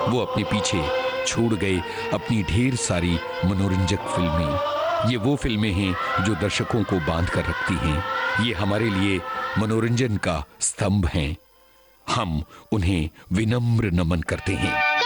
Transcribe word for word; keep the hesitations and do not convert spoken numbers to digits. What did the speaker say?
वो अपने पीछे छोड़ गए अपनी ढेर सारी मनोरंजक फिल्में। ये वो फिल्में हैं जो दर्शकों को बांध कर रखती हैं। ये हमारे लिए मनोरंजन का स्तंभ हैं। हम उन्हें विनम्र नमन करते हैं।